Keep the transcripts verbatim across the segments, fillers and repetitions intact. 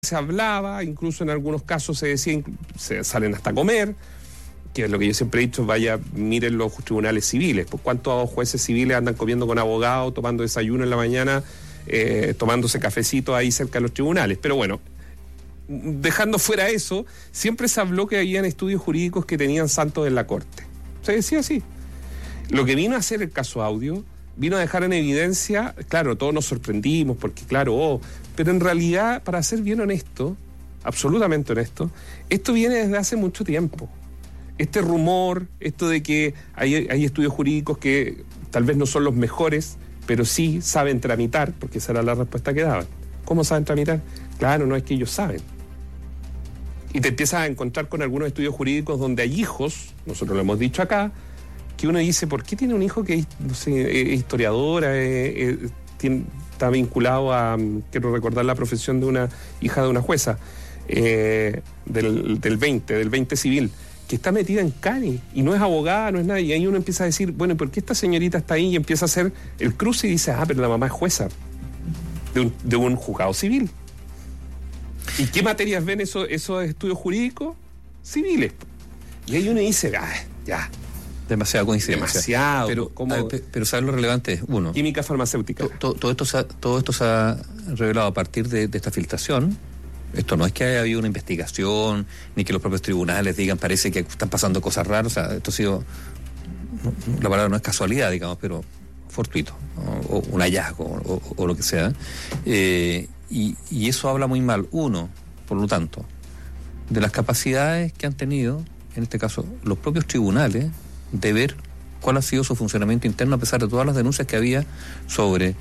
se hablaba, incluso en algunos casos se decía, se salen hasta a comer, que es lo que yo siempre he dicho, vaya, miren los tribunales civiles, pues cuántos jueces civiles andan comiendo con abogados, tomando desayuno en la mañana, eh, tomándose cafecito ahí cerca de los tribunales. Pero bueno, dejando fuera eso, siempre se habló que habían estudios jurídicos que tenían santos en la corte. Se decía así. Lo que vino a hacer el caso Audio, vino a dejar en evidencia, claro, todos nos sorprendimos, porque claro, oh, pero en realidad, para ser bien honesto, absolutamente honesto, esto viene desde hace mucho tiempo. Este rumor, esto de que hay, hay estudios jurídicos que tal vez no son los mejores, pero sí saben tramitar, porque esa era la respuesta que daban. ¿Cómo saben tramitar? Claro, no es que ellos saben. Y te empiezas a encontrar con algunos estudios jurídicos donde hay hijos, nosotros lo hemos dicho acá, que uno dice, ¿por qué tiene un hijo que no sé, es historiadora, es, es, tiene, está vinculado a, quiero recordar la profesión de una hija de una jueza, eh, del, del veinte, del veinte civil, que está metida en Cani y no es abogada, no es nada, y ahí uno empieza a decir, bueno, ¿por qué esta señorita está ahí? Y empieza a hacer el cruce y dice, ah, pero la mamá es jueza de un, de un juzgado civil. ¿Y qué materias ven esos, esos estudios jurídicos? Civiles. Y ahí uno dice, ah, ya. Demasiada coincidencia. Demasiado. Pero, como, pero ¿sabes lo relevante? Es, uno, química farmacéutica. To, to, todo, esto se ha, todo esto se ha revelado a partir de, de esta filtración. Esto no es que haya habido una investigación, ni que los propios tribunales digan, parece que están pasando cosas raras. O sea, esto ha sido, la palabra no es casualidad, digamos, pero fortuito, o, o un hallazgo, o, o, o lo que sea. Eh, y, y eso habla muy mal, uno, por lo tanto, de las capacidades que han tenido, en este caso, los propios tribunales, de ver cuál ha sido su funcionamiento interno a pesar de todas las denuncias que había sobre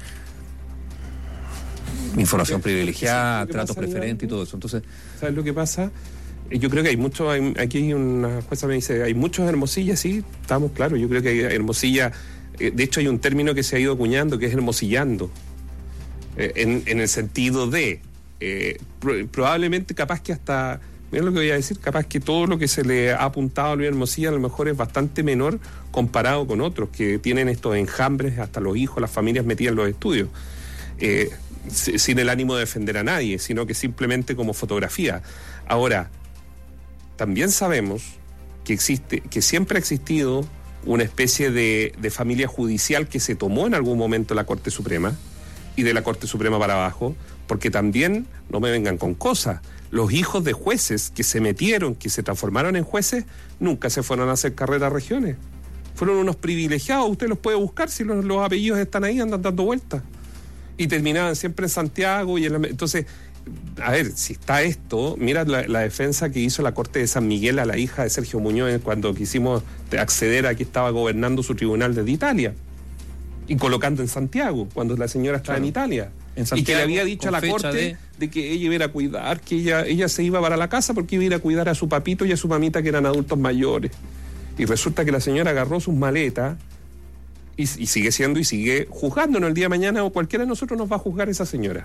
información privilegiada, tratos preferentes y todo eso. Entonces, ¿sabes lo que pasa? Yo creo que hay muchos, hay, aquí hay una jueza me dice, hay muchos Hermosilla, sí, estamos claros, yo creo que hay Hermosilla, eh, de hecho hay un término que se ha ido acuñando que es hermosillando, eh, en, en el sentido de, eh, pro, probablemente capaz que hasta... Mira lo que voy a decir, capaz que todo lo que se le ha apuntado a Luis Hermosilla a lo mejor es bastante menor comparado con otros que tienen estos enjambres, hasta los hijos, las familias metidas en los estudios, eh, sin el ánimo de defender a nadie, sino que simplemente como fotografía. Ahora, también sabemos que existe, que siempre ha existido una especie de, de familia judicial que se tomó en algún momento la Corte Suprema y de la Corte Suprema para abajo, porque también, no me vengan con cosas, los hijos de jueces que se metieron, que se transformaron en jueces, nunca se fueron a hacer carrera a regiones. Fueron unos privilegiados, usted los puede buscar si los, los apellidos están ahí, andan dando vueltas. Y terminaban siempre en Santiago. y en la, Entonces, a ver, si está esto, mira la, la defensa que hizo la Corte de San Miguel a la hija de Sergio Muñoz cuando quisimos acceder a que estaba gobernando su tribunal desde Italia. Y colocando en Santiago, cuando la señora estaba claro. en Italia. En Santiago, y que le había dicho a la Corte de... de que ella iba a cuidar, que ella, ella se iba para la casa porque iba a ir a cuidar a su papito y a su mamita que eran adultos mayores. Y resulta que la señora agarró sus maletas y, y sigue siendo y sigue juzgándonos el día de mañana, o cualquiera de nosotros nos va a juzgar esa señora.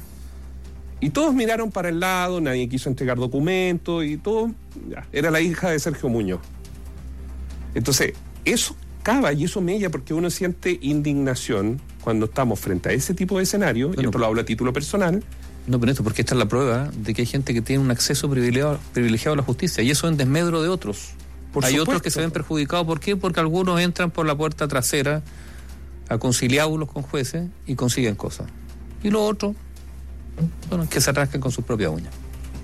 Y todos miraron para el lado, nadie quiso entregar documentos y todo, ya, era la hija de Sergio Muñoz. Entonces, eso cava y eso mella porque uno siente indignación cuando estamos frente a ese tipo de escenario, bueno, y esto lo hablo a título personal. No, pero esto, porque esta es la prueba de que hay gente que tiene un acceso privilegiado, privilegiado a la justicia, y eso en desmedro de otros. Por hay supuesto. Otros que se ven perjudicados. ¿Por qué? Porque algunos entran por la puerta trasera a conciliábulos con jueces y consiguen cosas. Y los otros, bueno, que se rascan con sus propias uñas.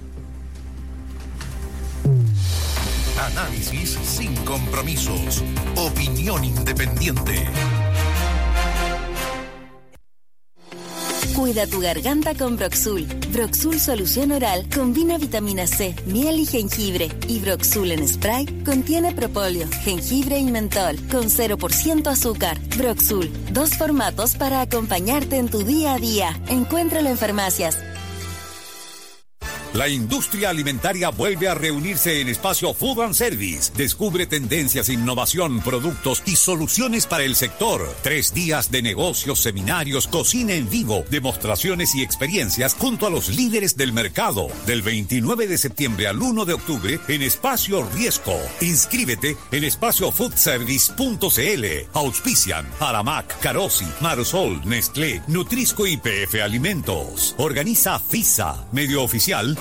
Análisis sin compromisos. Opinión independiente. Cuida tu garganta con Broxul. Broxul Solución Oral combina vitamina C, miel y jengibre. Y Broxul en spray contiene propóleo, jengibre y mentol con cero por ciento azúcar. Broxul, dos formatos para acompañarte en tu día a día. Encuéntralo en farmacias. La industria alimentaria vuelve a reunirse en Espacio Food and Service. Descubre tendencias, innovación, productos y soluciones para el sector. Tres días de negocios, seminarios, cocina en vivo, demostraciones y experiencias junto a los líderes del mercado. Del veintinueve de septiembre al uno de octubre en Espacio Riesco. Inscríbete en espacio food service punto c l. Auspician Aramac, Carosi, Marsol, Nestlé, Nutrisco y P F Alimentos. Organiza FISA, medio oficial